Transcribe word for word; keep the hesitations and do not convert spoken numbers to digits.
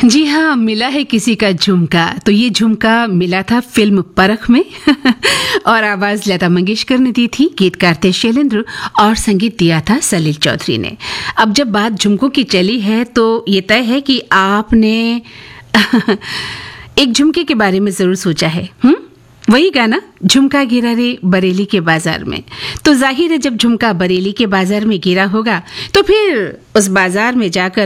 जी हाँ, मिला है किसी का झुमका। तो ये झुमका मिला था फिल्म परख में और आवाज लता मंगेशकर ने दी थी, गीतकार थे शैलेंद्र और संगीत दिया था सलील चौधरी ने। अब जब बात झुमकों की चली है तो ये तय है कि आपने एक झुमके के बारे में जरूर सोचा है। हुँ? वही गाना झुमका गिरा रे बरेली के बाजार में। तो जाहिर है जब झुमका बरेली के बाजार में गिरा होगा तो फिर उस बाजार में जाकर